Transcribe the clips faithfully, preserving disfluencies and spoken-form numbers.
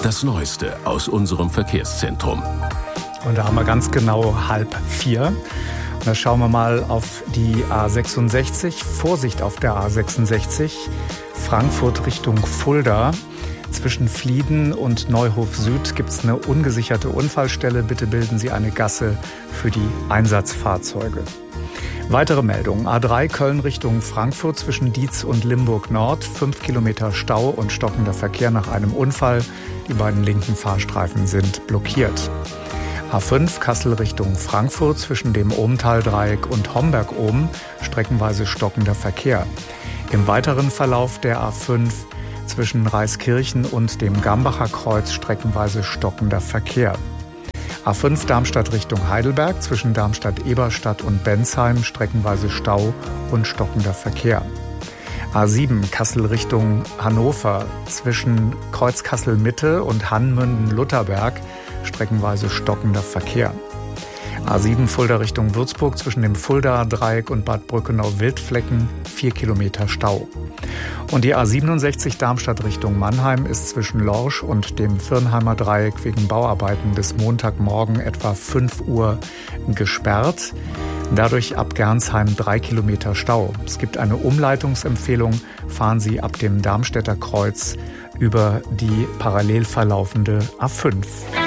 Das Neueste aus unserem Verkehrszentrum. Und da haben wir ganz genau halb vier. Und da schauen wir mal auf die A sechsundsechzig. Vorsicht auf der A sechsundsechzig. Frankfurt Richtung Fulda. Zwischen Flieden und Neuhof Süd gibt es eine ungesicherte Unfallstelle. Bitte bilden Sie eine Gasse für die Einsatzfahrzeuge. Weitere Meldungen. A drei Köln Richtung Frankfurt zwischen Dietz und Limburg Nord. Fünf Kilometer Stau und stockender Verkehr nach einem Unfall. Die beiden linken Fahrstreifen sind blockiert. A fünf Kassel Richtung Frankfurt zwischen dem Ohmtal-Dreieck und Homberg-Ohm. Streckenweise stockender Verkehr. Im weiteren Verlauf der A fünf zwischen Reiskirchen und dem Gambacher Kreuz streckenweise stockender Verkehr. A fünf Darmstadt Richtung Heidelberg zwischen Darmstadt-Eberstadt und Bensheim streckenweise Stau und stockender Verkehr. A sieben Kassel Richtung Hannover zwischen Kreuz Kassel-Mitte und Hannmünden-Lutherberg streckenweise stockender Verkehr. A sieben Fulda Richtung Würzburg zwischen dem Fulda-Dreieck und Bad Brückenau-Wildflecken vier Kilometer Stau. Und die A siebenundsechzig Darmstadt Richtung Mannheim ist zwischen Lorsch und dem Firnheimer Dreieck wegen Bauarbeiten bis Montagmorgen etwa fünf Uhr gesperrt. Dadurch ab Gernsheim drei Kilometer Stau. Es gibt eine Umleitungsempfehlung. Fahren Sie ab dem Darmstädter Kreuz über die parallel verlaufende A fünf.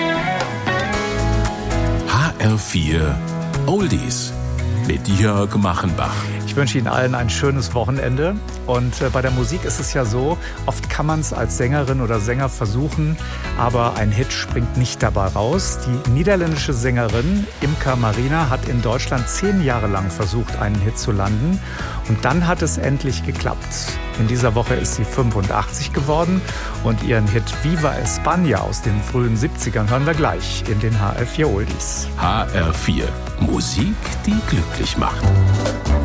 H R vier Oldies mit Jörg Machenbach. Ich wünsche Ihnen allen ein schönes Wochenende. Und äh, bei der Musik ist es ja so, oft kann man es als Sängerin oder Sänger versuchen, aber ein Hit springt nicht dabei raus. Die niederländische Sängerin Imka Marina hat in Deutschland zehn Jahre lang versucht, einen Hit zu landen. Und dann hat es endlich geklappt. In dieser Woche ist sie fünfundachtzig geworden und ihren Hit Viva España aus den frühen siebzigern hören wir gleich in den H R vier Oldies. H R vier Musik, die glücklich macht.